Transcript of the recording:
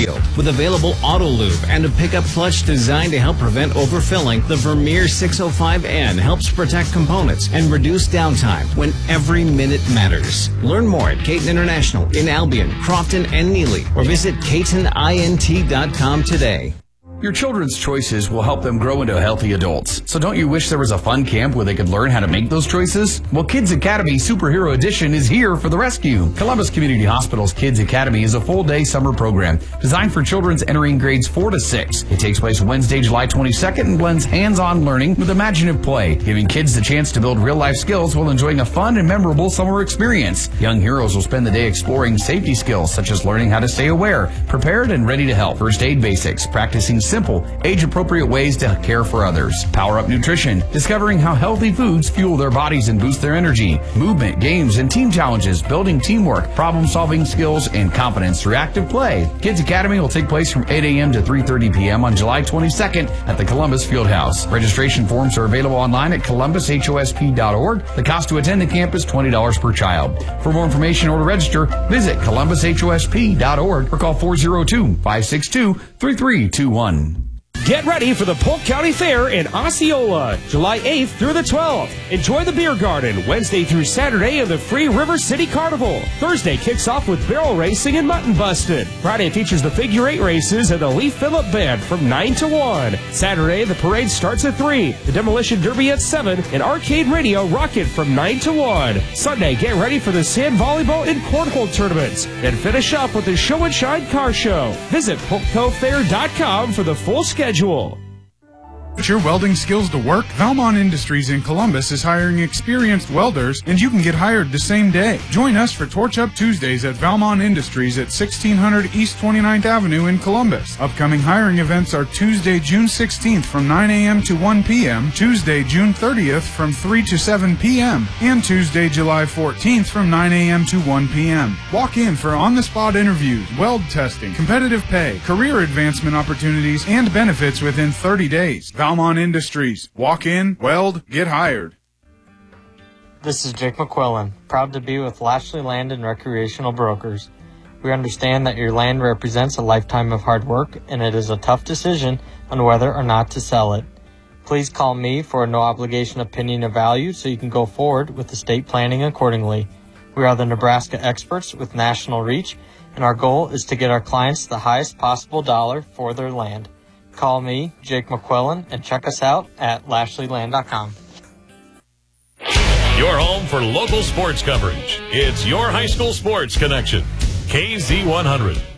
field. With available auto lube and a pickup clutch designed to help prevent overfilling, the Vermeer 605N helps protect components and reduce downtime when every minute matters. Learn more at Caton International in Albion, Crofton, and Neely, or visit CatonINT.com today. Your children's choices will help them grow into healthy adults. So don't you wish there was a fun camp where they could learn how to make those choices? Well, Kids Academy Superhero Edition is here for the rescue. Columbus Community Hospital's Kids Academy is a full-day summer program designed for children entering grades 4 to 6. It takes place Wednesday, July 22nd and blends hands-on learning with imaginative play, giving kids the chance to build real-life skills while enjoying a fun and memorable summer experience. Young heroes will spend the day exploring safety skills such as learning how to stay aware, prepared, and ready to help, first aid basics, practicing simple, age-appropriate ways to care for others, power-up nutrition, discovering how healthy foods fuel their bodies and boost their energy, movement, games, and team challenges, building teamwork, problem-solving skills, and confidence through active play. Kids Academy will take place from 8 a.m. to 3:30 p.m. on July 22nd at the Columbus Fieldhouse. Registration forms are available online at columbusHOSP.org. The cost to attend the camp is $20 per child. For more information or to register, visit columbusHOSP.org or call 402-562-3321. Get ready for the Polk County Fair in Osceola, July 8th through the 12th. Enjoy the beer garden Wednesday through Saturday and the free River City Carnival. Thursday kicks off with barrel racing and mutton busted. Friday features the figure 8 races and the Lee Phillip Band from 9 to 1. Saturday, the parade starts at 3, the Demolition Derby at 7, and Arcade Radio Rocket from 9 to 1. Sunday, get ready for the sand volleyball and cornhole tournaments. And finish up with the Show and Shine Car Show. Visit polkcofair.com for the full schedule. Put your welding skills to work? Valmont Industries in Columbus is hiring experienced welders, and you can get hired the same day. Join us for Torch Up Tuesdays at Valmont Industries at 1600 East 29th Avenue in Columbus. Upcoming hiring events are Tuesday, June 16th from 9 a.m. to 1 p.m., Tuesday, June 30th from 3 to 7 p.m., and Tuesday, July 14th from 9 a.m. to 1 p.m. Walk in for on-the-spot interviews, weld testing, competitive pay, career advancement opportunities, and benefits within 30 days. Valmont Industries. Walk in, weld, get hired. This is Jake McQuillan, proud to be with Lashley Land and Recreational Brokers. We understand that your land represents a lifetime of hard work, and it is a tough decision on whether or not to sell it. Please call me for a no-obligation opinion of value so you can go forward with estate planning accordingly. We are the Nebraska experts with national reach, and our goal is to get our clients the highest possible dollar for their land. Call me, Jake McQuillan, and check us out at LashleyLand.com. Your home for local sports coverage. It's your high school sports connection. KZ100.